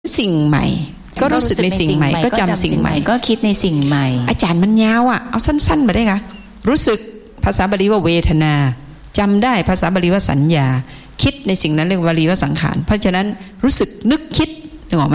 สิ่งใหม่ก็รู้สึกในสิ่งใหม่ก็จำสิ่งใหม่ก็คิดในสิ่งใหม่อาจารย์มันยาวอ่ะเอาสั้นๆมาได้ค่ะรู้สึกภาษาบาลีว่าเวทนาจำได้ภาษาบาลีว่าสัญญาคิดในสิ่งนั้นเรียกว่าบาลีว่าสังขารเพราะฉะนั้นรู้สึกนึกคิดนึกออกไหม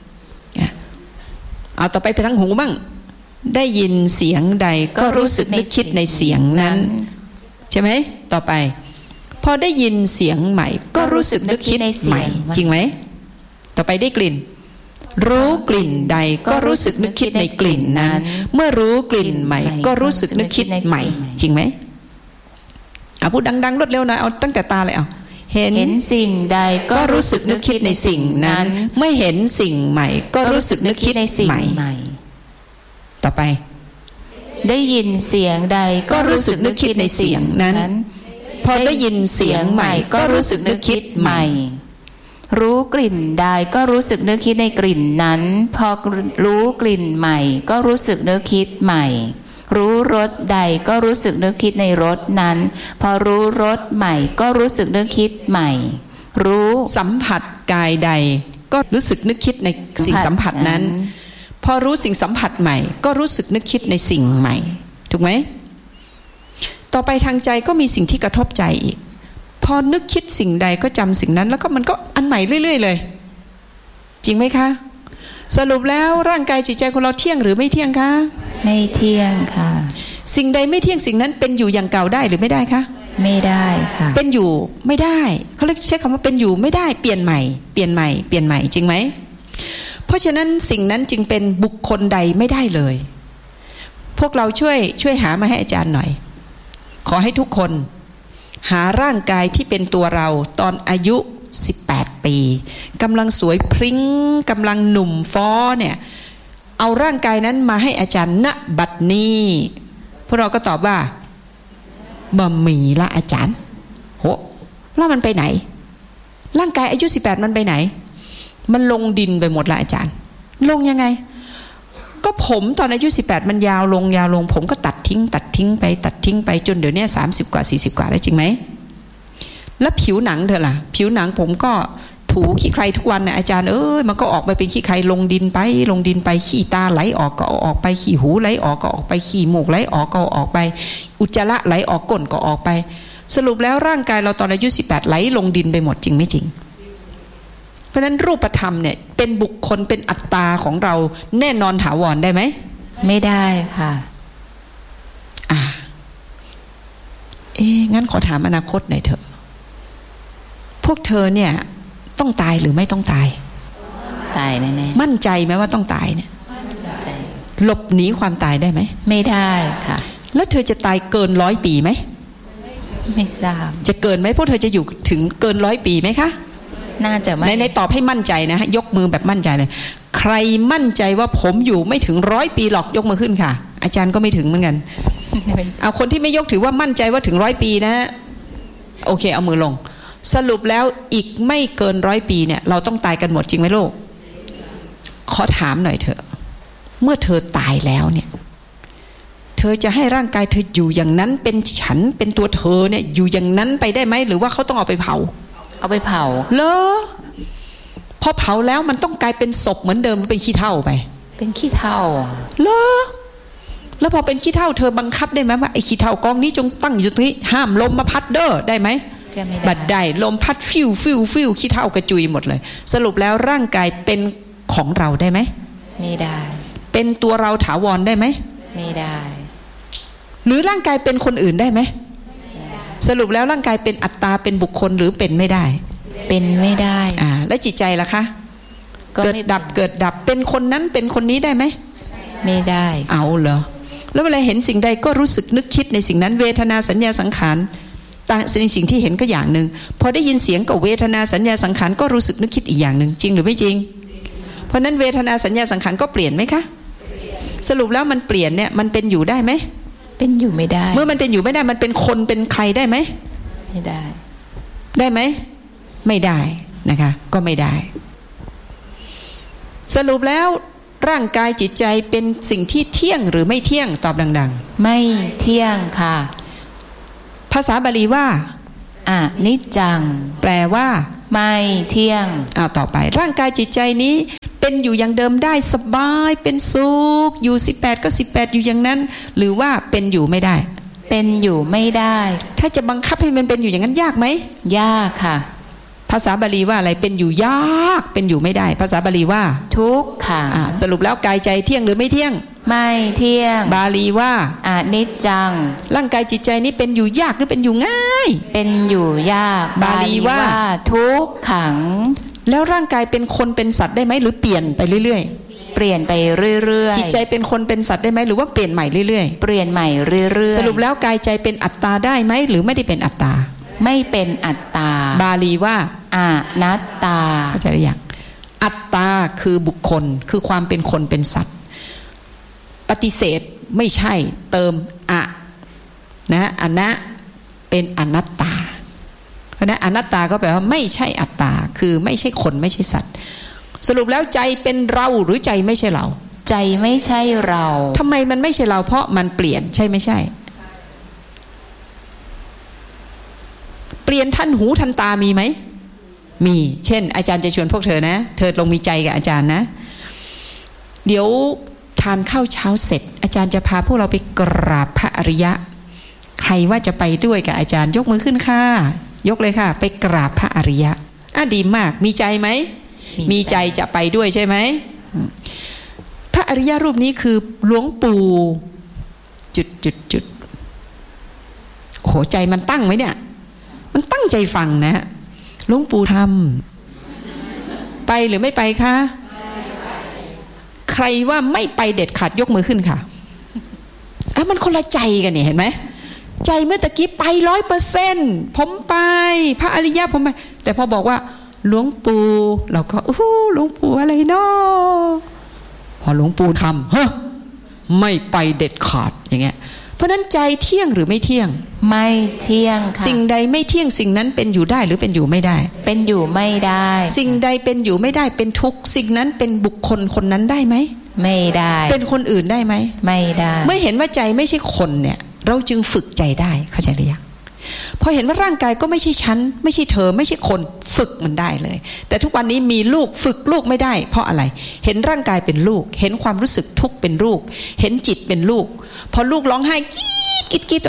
เอาต่อไปทางหูบ้างได้ยินเสียงใดก็รู้สึกนึกคิดในเสียงนั้นใช่ไหมต่อไปพอได้ยินเสียงใหม่ก็รู้สึกนึกคิดใหม่จริงไหมต่อไปได้กลิ่นรู้กลิ่นใดก็รู้สึกนึกคิดในกลิ่นนั้นเมื่อรู้กลิ่นใหม่ก็รู้สึกนึกคิดใหม่จริงไหมเอาพูดดังๆรวดเร็วหน่อยเอาตั้งแต่ตาเลยเอาเห็นสิ่งใดก็รู้สึกนึกคิดในสิ่งนั้นเมื่อเห็นสิ่งใหม่ก็รู้สึกนึกคิดในสิ่งใหม่ต่อไปได้ยินเสียงใดก็รู้สึกนึกคิดในเสียงนั้นพอได้ยินเสียงใหม่ก็รู้สึกนึกคิดใหม่รู้กลิ่นใดก็รู้สึกนึกคิดในกลิ่นนั้นพอรู้กลิ่นใหม่ก็รู้สึกนึกคิดใหม่รู้รสใดก็รู้สึกนึกคิดในรสนั้นพอรู้รสใหม่ก็รู้สึกนึกคิดใหม่รู้สัมผัสกายใดก็รู้สึกนึกคิดในสิ่งสัมผัสนั้นพอรู้สิ่งสัมผัสใหม่ก็รู้สึกนึกคิดในสิ่งใหม่ถูกไหมต่อไปทางใจก็มีสิ่งที่กระทบใจอีกพอนึกคิดสิ่งใดก็จำสิ่งนั้นแล้วก็มันก็อันใหม่เรื่อยๆเลยจริงไหมคะสรุปแล้วร่างกายจิตใจของเราเที่ยงหรือไม่เที่ยงคะไม่เที่ยงค่ะสิ่งใดไม่เที่ยงสิ่งนั้นเป็นอยู่อย่างเก่าได้หรือไม่ได้คะไม่ได้ค่ะเป็นอยู่ไม่ได้เขาเรียกใช้คำว่าเป็นอยู่ไม่ได้เปลี่ยนใหม่เปลี่ยนใหม่เปลี่ยนใหม่จริงไหมเพราะฉะนั้นสิ่งนั้นจึงเป็นบุคคลใดไม่ได้เลยพวกเราช่วยหามาให้อาจารย์หน่อยขอให้ทุกคนหาร่างกายที่เป็นตัวเราตอนอายุ18ปีกำลังสวยพริ้งกำลังหนุ่มฟ้อเนี่ยเอาร่างกายนั้นมาให้อาจารย์ณบัดนี้พวกเราก็ตอบว่าบะหมี่ละอาจารย์โหแล้วมันไปไหนร่างกายอายุ18มันไปไหนมันลงดินไปหมดละอาจารย์ลงยังไงก็ผมตอนอายุ18มันยาวลงผมก็ตัดทิ้งไปจนเดี๋ยวนี้30กว่า40กว่าแล้วจริงไหมแล้วผิวหนังเธอล่ะผิวหนังผมก็ถูขี้ใครทุกวันนะอาจารย์มันก็ออกไปเป็นขี้ใครลงดินไปขี้ตาไหลออกก็ออกไปขี้หูไหลออกก็ออกไปขี้มูกไหลออกก็ออกไปอุจจาระไหลออกก้นก็ออกไปสรุปแล้วร่างกายเราตอนอายุ18ไหลลงดินไปหมดจริงไม่จริงเพราะฉะนั้นรูปธรรมเนี่ยเป็นบุคคลเป็นอัตตาของเราแน่นอนถาวรได้ไหมไม่ได้ค่ะงั้นขอถามอนาคตหน่อยเถอะพวกเธอเนี่ยต้องตายหรือไม่ต้องตายตายแน่ๆมั่นใจไหมว่าต้องตายเนี่ยใจหลบหนีความตายได้ไหมไม่ได้ค่ะแล้วเธอจะตายเกิน100 ปีไหมไม่ทราบจะเกินไหมพวกเธอจะอยู่ถึงเกิน100 ปีไหมคะน่าจะไม่ในตอบให้มั่นใจนะฮะยกมือแบบมั่นใจเลยใครมั่นใจว่าผมอยู่ไม่ถึง100 ปีหรอกยกมือขึ้นค่ะอาจารย์ก็ไม่ถึงเหมือนกันเอาคนที่ไม่ยกถือว่ามั่นใจว่าถึง100 ปีนะฮะโอเคเอามือลงสรุปแล้วอีกไม่เกิน100 ปีเนี่ยเราต้องตายกันหมดจริงไหมลูกขอถามหน่อยเถอะเมื่อเธอตายแล้วเนี่ยเธอจะให้ร่างกายเธออยู่อย่างนั้นเป็นฉันเป็นตัวเธอเนี่ยอยู่อย่างนั้นไปได้ไหมหรือว่าเขาต้องเอาไปเผาเหรอพอเผาแล้วมันต้องกลายเป็นศพเหมือนเดิมเป็นขี้เถ้าไปเป็นขี้เถ้าเหรอแล้วพอเป็นขี้เถ้าเธอบังคับได้ไหมว่าไอ้ขี้เถ้ากองนี้จงตั้งอยู่ตรงนี้ห้ามลมมาพัดเด้อได้ไหมบัดได้ลมพัดฟิวขี้เถ้ากระจุยหมดเลยสรุปแล้วร่างกายเป็นของเราได้ไหมไม่ได้เป็นตัวเราถาวรได้ไหมไม่ได้หรือร่างกายเป็นคนอื่นได้ไหมสรุปแล้วร่างกายเป็นอัตตาเป็นบุคคลหรือเป็นไม่ได้เป็นไม่ได้แล้วจิตใจล่ะคะเกิดดับเป็นคนนั้นเป็นคนนี้ได้ไหมไม่ได้เอาเหรอแล้วเวลาเห็นสิ่งใดก็รู้สึกนึกคิดในสิ่งนั้นเวทนาสัญญาสังขารในสิ่งที่เห็นก็อย่างหนึ่งพอได้ยินเสียงกับเวทนาสัญญาสังขารก็รู้สึกนึกคิดอีกอย่างหนึ่งจริงหรือไม่จริงเพราะนั้นเวทนาสัญญาสังขารก็เปลี่ยนไหมคะสรุปแล้วมันเปลี่ยนเนี่ยมันเป็นอยู่ได้ไหมเป็นอยู่ไม่ได้เมื่อมันเป็นอยู่ไม่ได้มันเป็นคนเป็นใครได้ไหมไม่ได้ได้ไหมไม่ได้นะคะก็ไม่ได้สรุปแล้วร่างกายจิตใจเป็นสิ่งที่เที่ยงหรือไม่เที่ยงตอบดังๆไม่เที่ยงค่ะภาษาบาลีว่าอนิจจังแปลว่าไม่เที่ยงต่อไปร่างกายจิตใจนี้เป็นอยู่อย่างเดิมได้สบายเป็นสุขอยู่18ก็18อยู่อย่างนั้นหรือว่าเป็นอยู่ไม่ได้เป็นอยู่ไม่ได้ถ้าจะบังคับให้มันเป็นอยู่อย่างนั้นยากไหมยากค่ะภาษาบาลีว่าอะไรเป็นอยู่ยากเป็นอยู่ไม่ได้ภาษาบาลีว่าทุกข์ค่ะสรุปแล้วกายใจเที่ยงหรือไม่เที่ยงไม่เที่ยงบาลีว่าอนิจจังร่างกายจิตใจนี้เป็นอยู่ยากหรือเป็นอยู่ง่ายเป็นอยู่ยากบาลีว่าทุกขังแล้วร่างกายเป็นคนเป็นสัตว์ได้ไหมหรือเปลี่ยนไปเรื่อยๆเปลี่ยนไปเรื่อยๆจิตใจเป็นคนเป็นสัตว์ได้ไหมหรือว่าเปลี่ยนใหม่เรื่อยๆเปลี่ยนใหม่เรื่อยๆสรุปแล้วกายใจเป็นอัตตาได้ไหมหรือไม่ได้เป็นอัตตาไม่เป็นอัตตาบาลีว่าอนัตตาเข้าใจหรือยังอัตตาคือบุคคลคือความเป็นคนเป็นสัตว์ปฏิเสธไม่ใช่เติมอะนะอนะเป็นอนัตตาเพราะนั้นอนัตตาก็แปลว่าไม่ใช่อัตตาคือไม่ใช่คนไม่ใช่สัตว์สรุปแล้วใจเป็นเราหรือใจไม่ใช่เราใจไม่ใช่เราทำไมมันไม่ใช่เราเพราะมันเปลี่ยนใช่ไม่ใช่เปลี่ยนทันหูทันตามีไหมมีเช่นอาจารย์จะชวนพวกเธอนะเธอลงมีใจกับอาจารย์นะเดี๋ยวทานข้าวเช้าเสร็จอาจารย์จะพาพวกเราไปกราบพระอริยะใครว่าจะไปด้วยกับอาจารย์ยกมือขึ้นค่ะยกเลยค่ะไปกราบพระอริยะดีมากมีใจไหมมีใจจะไปด้วยใช่ไหมพระอริยะรูปนี้คือหลวงปู่จุดโหใจมันตั้งไหมเนี่ยมันตั้งใจฟังนะหลวงปู่ทำไปหรือไม่ไปคะใครว่าไม่ไปเด็ดขาดยกมือขึ้นค่ะมันคนละใจกันเนี่ยเห็นไหมใจเมื่อตะกี้ไป100%ผมไปพระอริยะผมไปแต่พอบอกว่าหลวงปู่เราก็หลวงปู่อะไรเนาะพอหลวงปู่ทำไม่ไปเด็ดขาดอย่างเงี้ยเพราะนั้นใจเที่ยงหรือไม่เที่ยงไม่เที่ยงค่ะสิ่งใดไม่เที่ยงสิ่งนั้นเป็นอยู่ได้หรือเป็นอยู่ไม่ได้เป็นอยู่ไม่ได้สิ่งใดเป็นอยู่ไม่ได้เป็นทุกข์สิ่งนั้นเป็นบุคคลคนนั้นได้ไหมไม่ได้เป็นคนอื่นได้ไหมไม่ได้เมื่อเห็นว่าใจไม่ใช่คนเนี่ยเราจึงฝึกใจได้เข้าใจหรือยังพอเห็นว่าร่างกายก็ไม่ใช่ฉันไม่ใช่เธอไม่ใช่คนฝึกมันได้เลยแต่ทุกวันนี้มีลูกฝึกลูกไม่ได้เพราะอะไรเห็นร่างกายเป็นลูกเห็นความรู้สึกทุกข์เป็นลูกเห็นจิตเป็นลูกพอลูกร้องไห้กิ๊ด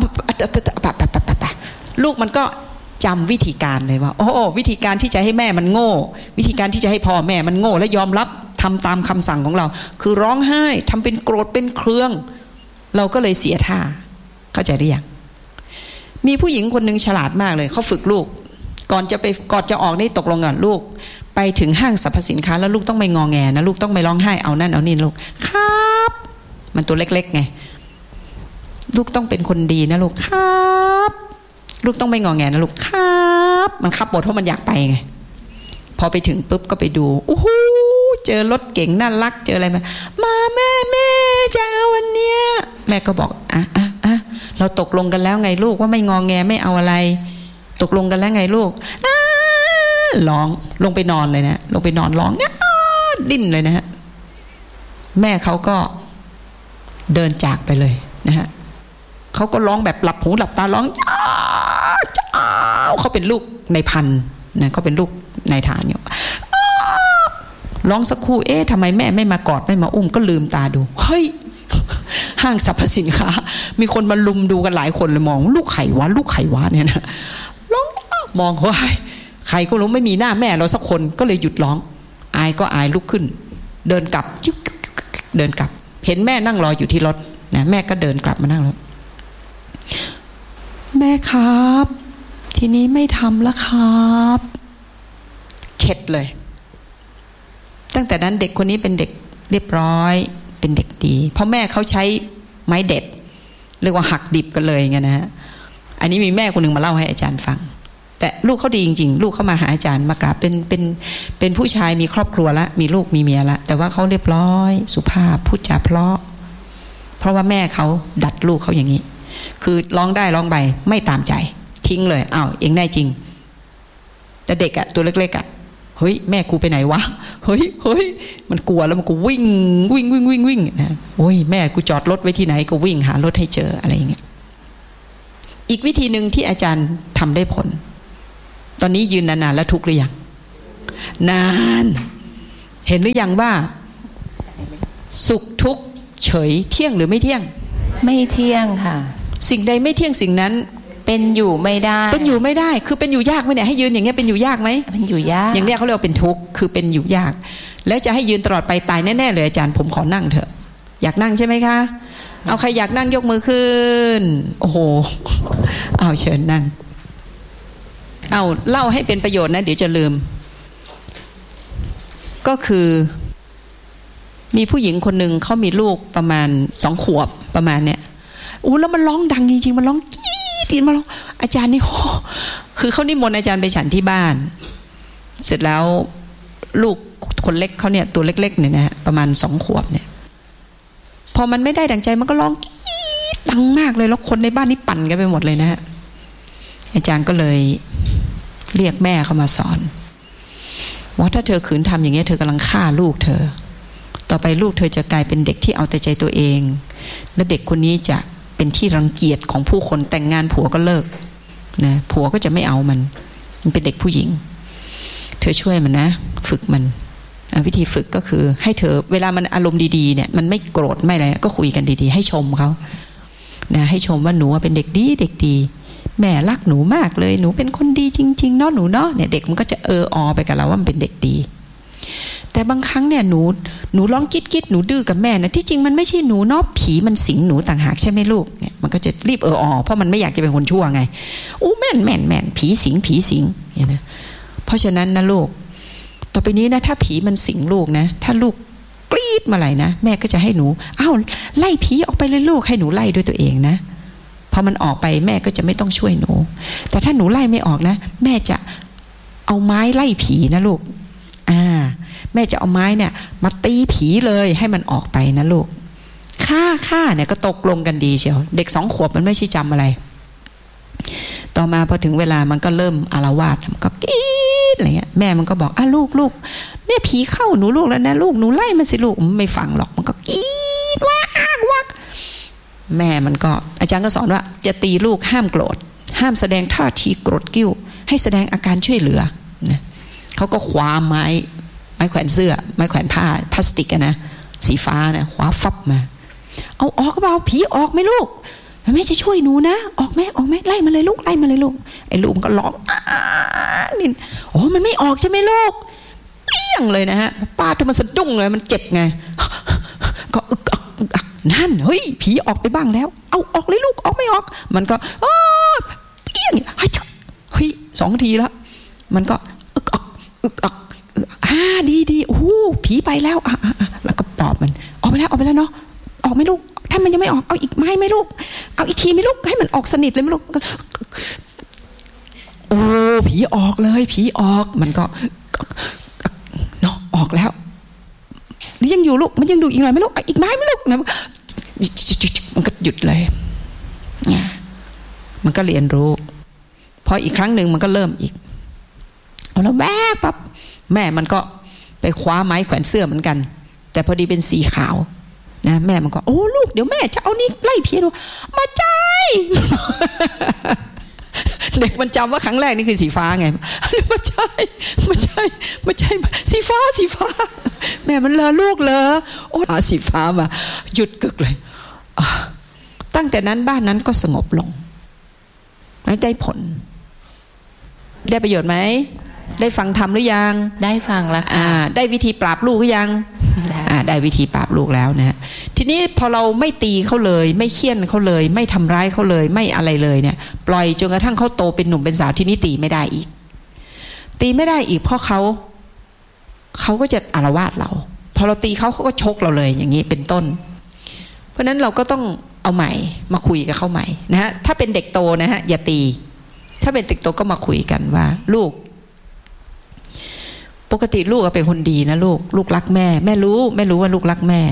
ลูกมันก็จำวิธีการเลยว่าวิธีการที่จะให้แม่มันโง่วิธีการที่จะให้พ่อแม่มันโง่และยอมรับทำตามคำสั่งของเราคือร้องไห้ทำเป็นโกรธเป็นเครื่องเราก็เลยเสียท่าเข้าใจหรือยังมีผู้หญิงคนหนึ่งฉลาดมากเลยเขาฝึกลูกก่อนจะออกนี่ตกลงกันลูกไปถึงห้างสรรพสินค้าแล้วลูกต้องไม่งอแงนะลูกต้องไม่ร้องไห้เอานั่นเอานี่ลูกครับมันตัวเล็กๆไงลูกต้องเป็นคนดีนะลูกครับลูกต้องไม่งอแงนะลูกครับมันขับหมดเพราะมันอยากไปไงพอไปถึงปุ๊บก็ไปดูเจอรถเก๋งน่ารักเจออะไรมาแม่จะเอาวันเนี้ยแม่ก็บอกเราตกลงกันแล้วไงลูกว่าไม่งอแงไม่เอาอะไรตกลงกันแล้วไงลูกร้องลงไปนอนเลยนะลงไปนอนร้องดิ้นเลยนะฮะแม่เขาก็เดินจากไปเลยนะฮะเขาก็ร้องแบบหลับหูหลับตาร้องเขาเป็นลูกในพันนะเขาเป็นลูกในฐานอยู่ร้องสักครู่ทำไมแม่ไม่มากอดไม่มาอุ้มก็ลืมตาดูเฮ้ยห้างสรรพสินค้ามีคนมาลุมดูกันหลายคนเลยมองลูกไข่วะเนี่ยนะร้องมองเฮ้ยใครก็รู้ไม่มีหน้าแม่เราสักคนก็เลยหยุดร้องอายก็อายลุกขึ้นเดินกลับเดินกลับเห็นแม่นั่งรออยู่ที่รถนะแม่ก็เดินกลับมานั่งรถแม่ครับทีนี้ไม่ทำแล้วครับเข็ดเลยตั้งแต่นั้นเด็กคนนี้เป็นเด็กเรียบร้อยเป็นเด็กดีเพราะแม่เขาใช้ไม้เด็ดเรียกว่าหักดิบกันเลยไงนะฮะอันนี้มีแม่คนหนึ่งมาเล่าให้อาจารย์ฟังแต่ลูกเขาดีจริงๆลูกเขามาหาอาจารย์มากราบเป็นผู้ชายมีครอบครัวละมีลูกมีเมียละแต่ว่าเขาเรียบร้อยสุภาพพูดจาเพราะว่าแม่เขาดัดลูกเขาอย่างนี้คือร้องได้ร้องไปไม่ตามใจทิ้งเลยเองได้จริงแต่เด็กอะตัวเล็กๆอะเฮ้ยแม่กูไปไหนวะเฮ้ยมันกลัวแล้วมันก็วิ่งนะโอ้ยแม่กูจอดรถไว้ที่ไหนก็วิ่งหารถให้เจออะไรอย่างเงี้ยอีกวิธีหนึ่งที่อาจารย์ทำได้ผลตอนนี้ยืนนานๆแล้วทุกข์หรือยังนานเห็นหรือยังว่าสุขทุกข์เฉยเที่ยงหรือไม่เที่ยงไม่เที่ยงค่ะสิ่งใดไม่เที่ยงสิ่งนั้นเป็นอยู่ไม่ได้เป็นอยู่ไม่ได้คือเป็นอยู่ยากไหมเนี่ยให้ยืนอย่างเงี้ยเป็นอยู่ยากไหมเป็นอยู่ยากอย่างเนี้ยเขาเรียกว่าเป็นทุกข์คือเป็นอยู่ยากแล้วจะให้ยืนตลอดไปตายแน่ๆเลยอาจารย์ผมขอนั่งเถอะอยากนั่งใช่ไหมคะเอาใครอยากนั่งยกมือขึ้นโอ้โหเอาเชิญนั่งเอาเล่าให้เป็นประโยชน์นะเดี๋ยวจะลืมก็คือมีผู้หญิงคนหนึ่งเขามีลูกประมาณ2 ขวบประมาณเนี้ยแล้วมันร้องดังจริงๆมันร้องกี๊ดมาร้องอาจารย์นี่คือเขานิมนต์อาจารย์ไปฉันที่บ้านเสร็จแล้วลูกคนเล็กเขาเนี่ยตัวเล็กๆเนี่ยนะประมาณ2 ขวบเนี่ยพอมันไม่ได้ดังใจมันก็ร้องกี๊ดดังมากเลยแล้วคนในบ้านนี่ปั่นกันไปหมดเลยนะฮะอาจารย์ก็เลยเรียกแม่เข้ามาสอนว่าถ้าเธอขืนทำอย่างเงี้ยเธอกำลังฆ่าลูกเธอต่อไปลูกเธอจะกลายเป็นเด็กที่เอาแต่ใจตัวเองและเด็กคนนี้จะเป็นที่รังเกียจของผู้คนแต่งงานผัวก็เลิกนะผัวก็จะไม่เอามันเป็นเด็กผู้หญิงเธอช่วยมันนะฝึกมันวิธีฝึกก็คือให้เธอเวลามันอารมณ์ดีๆเนี่ยมันไม่โกรธไม่อะไรก็คุยกันดีๆให้ชมเขานะให้ชมว่าหนูเป็นเด็กดีเด็กดีแม่รักหนูมากเลยหนูเป็นคนดีจริงๆเนาะหนูเนาะเนี่ยเด็กมันก็จะไปกับเราว่ามันเป็นเด็กดีแต่บางครั้งเนี่ยหนูร้องกิ๊ดหนูดื้อกับแม่นะที่จริงมันไม่ใช่หนูเนาะผีมันสิงหนูต่างหากใช่ไหมลูกเนี่ยมันก็จะรีบเพราะมันไม่อยากจะเป็นคนชั่วไงแม่นผีสิงเนี่ยนะเพราะฉะนั้นนะลูกต่อไปนี้นะถ้าผีมันสิงลูกนะถ้าลูกกรี๊ดมาไหลนะแม่ก็จะให้หนูไล่ผีออกไปเลยลูกให้หนูไล่ด้วยตัวเองนะพอมันออกไปแม่ก็จะไม่ต้องช่วยหนูแต่ถ้าหนูไล่ไม่ออกนะแม่จะเอาไม้ไล่ผีนะลูกแม่จะเอาไม้เนี่ยมาตีผีเลยให้มันออกไปนะลูกฆ่าเนี่ยก็ตกลงกันดีเชียวเด็ก2 ขวบมันไม่ใช่จำอะไรต่อมาพอถึงเวลามันก็เริ่มอาละวาดมันก็กรี๊ดอะไรเงี้ยแม่มันก็บอกลูกเนี่ยผีเข้าหนูลูกแล้วนะลูกหนูไล่มันสิลูกไม่ฟังหรอกมันก็กรี๊ดวักแม่มันก็อาจารย์ก็สอนว่าจะตีลูกห้ามโกรธห้ามแสดงท่าทีโกรธกิ้วให้แสดงอาการช่วยเหลือนะเขาก็คว้าไม้แขวนเสื้อไม้แขวนผ้าพลาสติกนะสีฟ้านะคว้าฟับมาเอาออกเปล่าผีออกไหมลูกแม่จะช่วยหนูนะออกไหมไล่มาเลยลูกไล่มาเลยลูกไอ้ลูกก็ร้องนี่มันไม่ออกใช่ไหมลูกเปี้ยงเลยนะฮะป้าทำมันสะดุ้งเลยมันเจ็บไงก็อึกอักนั่นเฮ้ยผีออกไปบ้างแล้วเอาออกเลยลูกออกไม่ออกมันก็เปี้ยงเฮ้ย2 ทีแล้วมันก็อึกอักดีโอ้ผีไปแล้วแล้วก็ปลอบมันออกไปแล้วเนาะออกไหมลูกถ้ามันยังไม่ออกเอาอีกไม้ไหมลูกเอาอีกทีไหมลูกให้มันออกสนิทเลยไหมลูกผีออกเลยผีออกมันก็เนาะออกแล้วนี่ยังอยู่ลูกมันยังดูอีกหน่อยไหมลูกอีกไม้ไหมลูกนะมันก็หยุดเลยเนี่ยมันก็เรียนรู้พออีกครั้งหนึ่งมันก็เริ่มอีกแล้วปั๊บแม่มันก็ไปคว้าไม้แขวนเสื้อเหมือนกันแต่พอดีเป็นสีขาวนะแม่มันก็ลูกเดี๋ยวแม่จะเอานี่ไล่ผีดูมาใจเด็กมันจำว่าครั้งแรกนี่คือสีฟ้าไงไม่ใช่สีฟ้าแม่มันเลอลูกเลยสีฟ้ามาหยุดกึกเลยตั้งแต่นั้นบ้านนั้นก็สงบลงได้ผลได้ประโยชน์ไหมได้ฟังธรรมหรือยังได้ฟังแล้วค่ะได้วิธีปราบลูกหรือยังได้วิธีปราบลูกแล้วนะทีนี้พอเราไม่ตีเขาเลยไม่เคี่ยนเขาเลยไม่ทำร้ายเขาเลยไม่อะไรเลยเนี่ยปล่อยจนกระทั่งเขาโตเป็นหนุ่มเป็นสาวทีนี้ตีไม่ได้อีกเพราะเขาก็จะอาละวาดเราพอเราตีเขาก็ชกเราเลยอย่างนี้เป็นต้นเพราะนั้นเราก็ต้องเอาใหม่มาคุยกับเขาใหม่นะฮะถ้าเป็นเด็กโตนะฮะอย่าตีถ้าเป็นเด็กโตก็มาคุยกันว่าลูกปกติลูกเป็นคนดีนะลูกรักแม่รู้ว่าลูกรักแม่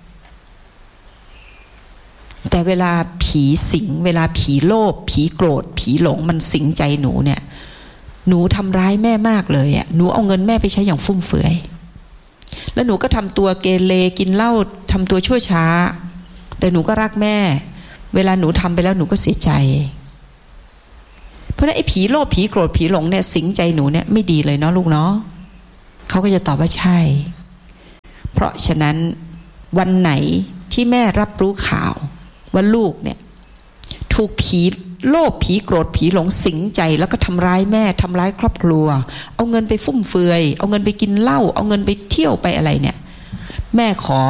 แต่เวลาผีสิงเวลาผีโลภผีโกรธผีหลงมันสิงใจหนูเนี่ยหนูทำร้ายแม่มากเลยอ่ะหนูเอาเงินแม่ไปใช้อย่างฟุ่มเฟือยแล้วหนูก็ทำตัวเกเรกินเหล้าทำตัวชั่วช้าแต่หนูก็รักแม่เวลาหนูทำไปแล้วหนูก็เสียใจเพราะฉะนั้นไอ้ผีโลภผีโกรธผีหลงเนี่ยสิงใจหนูเนี่ยไม่ดีเลยเนาะลูกเนาะเขาก็จะตอบว่าใช่เพราะฉะนั้นวันไหนที่แม่รับรู้ข่าวว่าลูกเนี่ยถูกผีโลภผีโกรธผีหลงสิงใจแล้วก็ทำร้ายแม่ทำร้ายครอบครัวเอาเงินไปฟุ่มเฟือยเอาเงินไปกินเหล้าเอาเงินไปเที่ยวไปอะไรเนี่ยแม่ข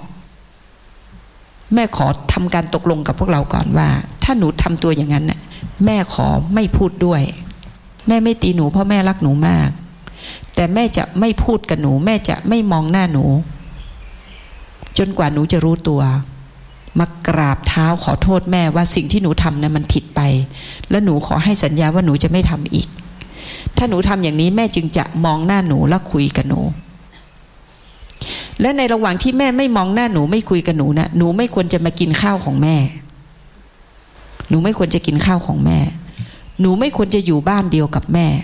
อทำการตกลงกับพวกเราก่อนว่าถ้าหนูทำตัวอย่างนั้นน่ะแม่ขอไม่พูดด้วยแม่ไม่ตีหนูเพราะแม่รักหนูมากแต่แม่จะไม่พูดกับหนูแม่จะไม่มองหน้าหนูจนกว่าหนูจะรู้ตัวมากราบเท้าขอโทษแม่ว่าสิ่งที่หนูทำนั้นมันผิดไปและหนูขอให้สัญญาว่าหนูจะไม่ทำอีกถ้าหนูทำอย่างนี้แม่จึงจะมองหน้าหนูและคุยกับหนูและในระหว่างที่แม่ไม่มองหน้าหนูไม่คุยกับหนูนะหนูไม่ควรจะมากินข้าวของแม่หนูไม่ควรจะกินข้าวของแม่หนูไม่ควรจะอยู่บ้านเดียวกับแม่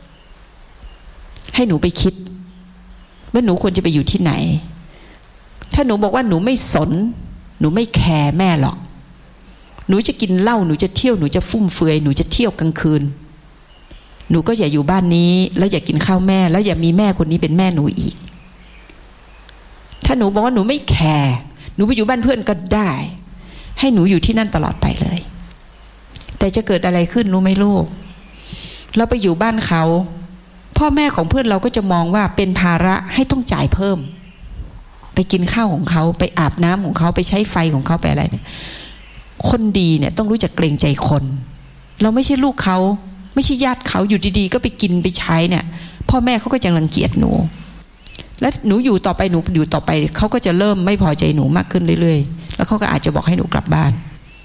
ให้หนูไปคิดว่าหนูควรจะไปอยู่ที่ไหนถ้าหนูบอกว่าหนูไม่สนหนูไม่แคร์แม่หรอกหนูจะกินเหล้าหนูจะเที่ยวหนูจะฟุ่มเฟือยหนูจะเที่ยวกลางคืนหนูก็อย่าอยู่บ้านนี้แล้วอย่ากินข้าวแม่แล้วอย่ามีแม่คนนี้เป็นแม่หนูอีกถ้าหนูบอกว่าหนูไม่แคร์หนูไปอยู่บ้านเพื่อนก็ได้ให้หนูอยู่ที่นั่นตลอดไปเลยแต่จะเกิดอะไรขึ้นรู้ไหมลูกเราไปอยู่บ้านเขาพ่อแม่ของเพื่อนเราก็จะมองว่าเป็นภาระให้ต้องจ่ายเพิ่มไปกินข้าวของเขาไปอาบน้ำของเขาไปใช้ไฟของเขาไปอะไรเนี่ยคนดีเนี่ยต้องรู้จักเกรงใจคนเราไม่ใช่ลูกเขาไม่ใช่ญาติเขาอยู่ดีๆก็ไปกินไปใช้เนี่ยพ่อแม่เขาก็จะรังเกียจหนูและหนูอยู่ต่อไปหนูอยู่ต่อไปเขาก็จะเริ่มไม่พอใจหนูมากขึ้นเรื่อยๆแล้วเขาก็อาจจะบอกให้หนูกลับบ้าน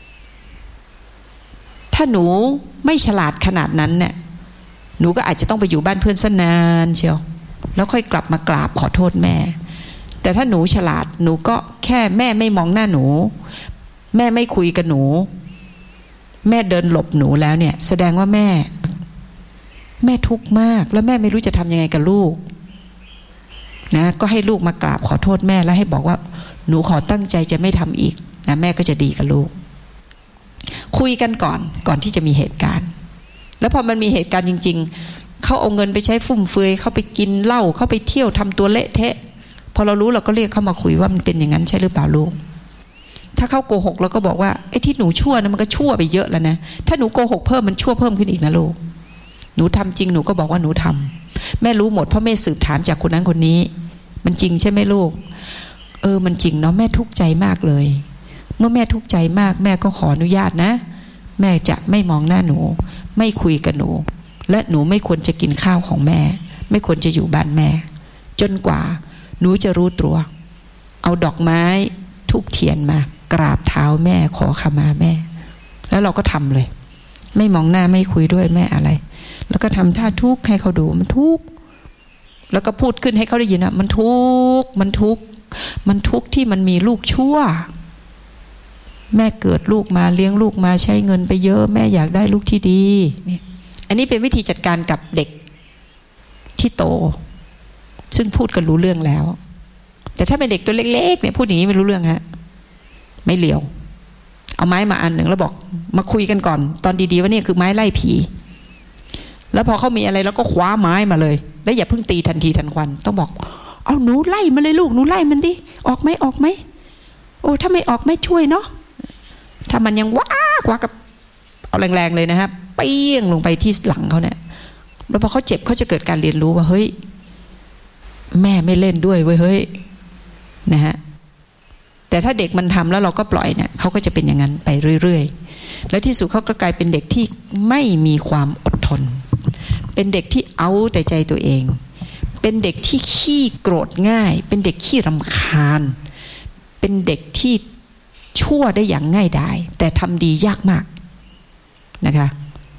ถ้าหนูไม่ฉลาดขนาดนั้นเนี่ยหนูก็อาจจะต้องไปอยู่บ้านเพื่อนซะนานเชียวแล้วค่อยกลับมากราบขอโทษแม่แต่ถ้าหนูฉลาดหนูก็แค่แม่ไม่มองหน้าหนูแม่ไม่คุยกับหนูแม่เดินหลบหนูแล้วเนี่ยแสดงว่าแม่ทุกข์มากแล้วแม่ไม่รู้จะทำยังไงกับลูกนะก็ให้ลูกมากราบขอโทษแม่แล้วให้บอกว่าหนูขอตั้งใจจะไม่ทำอีกนะแม่ก็จะดีกับลูกคุยกันก่อนที่จะมีเหตุการณ์แล้วพอมันมีเหตุการณ์จริงๆเขาเอาเงินไปใช้ฟุ่มเฟือยเขาไปกินเหล้าเขาไปเที่ยวทำตัวเละเทะพอเรารู้เราก็เรียกเขามาคุยว่ามันเป็นอย่างนั้นใช่หรือเปล่าลูกถ้าเขาโกหกเราก็บอกว่าไอ้ที่หนูชั่วนะมันก็ชั่วไปเยอะแล้วนะถ้าหนูโกหกเพิ่มมันชั่วเพิ่มขึ้นอีกนะลูกหนูทำจริงหนูก็บอกว่าหนูทำแม่รู้หมดเพราะแม่สืบถามจากคนนั้นคนนี้มันจริงใช่ไหมลูกมันจริงเนาะแม่ทุกข์ใจมากเลยเมื่อแม่ทุกข์ใจมากแม่ก็ขออนุญาตนะแม่จะไม่มองหน้าหนูไม่คุยกับหนูและหนูไม่ควรจะกินข้าวของแม่ไม่ควรจะอยู่บ้านแม่จนกว่าหนูจะรู้ตัวเอาดอกไม้ธูปเทียนมากราบเท้าแม่ขอขมาแม่แล้วเราก็ทำเลยไม่มองหน้าไม่คุยด้วยแม่อะไรแล้วก็ทำท่าทุกข์ให้เขาดูมันทุกข์แล้วก็พูดขึ้นให้เขาได้ยินว่ามันทุกข์มันทุกข์มันทุกข์ที่มันมีลูกชั่วแม่เกิดลูกมาเลี้ยงลูกมาใช้เงินไปเยอะแม่อยากได้ลูกที่ดีนี่อันนี้เป็นวิธีจัดการกับเด็กที่โตซึ่งพูดกันรู้เรื่องแล้วแต่ถ้าเป็นเด็กตัวเล็กๆเนี่ยพูดอย่างนี้ไม่รู้เรื่องฮะไม่เหลียวเอาไม้มาอันหนึ่งแล้วบอกมาคุยกันก่อนตอนดีๆว่านี่คือไม้ไล่ผีแล้วพอเขามีอะไรแล้วก็คว้าไม้มาเลยแล้วอย่าเพิ่งตีทันทีทันควันต้องบอกเอาหนูไล่มันเลยลูกหนูไล่มันดิออกไหมออกไหมโอ้ถ้าไม่ออกไม่ช่วยเนาะถ้ามันยังว้ากว่ากับเอาแรงๆเลยนะครับเปี้ยงลงไปที่หลังเขาเนี่ยแล้วพอเขาเจ็บเขาจะเกิดการเรียนรู้ว่าเฮ้ยแม่ไม่เล่นด้วยเว้ยเฮ้ยนะฮะแต่ถ้าเด็กมันทำแล้วเราก็ปล่อยเนี่ยเขาก็จะเป็นอย่างนั้นไปเรื่อยๆแล้วที่สุดเขาก็กลายเป็นเด็กที่ไม่มีความอดทนเป็นเด็กที่เอาแต่ใจตัวเองเป็นเด็กที่ขี้โกรธง่ายเป็นเด็กขี้รำคาญเป็นเด็กที่ชั่วได้อย่างง่ายดายแต่ทำดียากมากนะคะ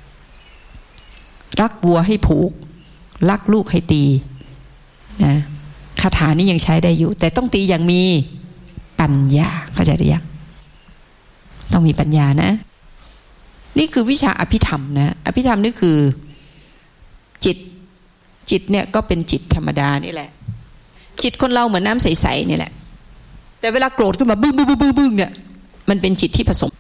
รักวัวให้ผูกรักลูกให้ตีนะคาถานี้ยังใช้ได้อยู่แต่ต้องตีอย่างมีปัญญาเข้าใจหรือยังต้องมีปัญญานะนี่คือวิชาอภิธรรมนะอภิธรรมนี่คือจิตเนี่ยก็เป็นจิตธรรมดานี่แหละจิตคนเราเหมือนน้ำใสๆนี่แหละแต่เวลาโกรธขึ้นมาบึ้งเนี่ยมันเป็นจิตที่ผสม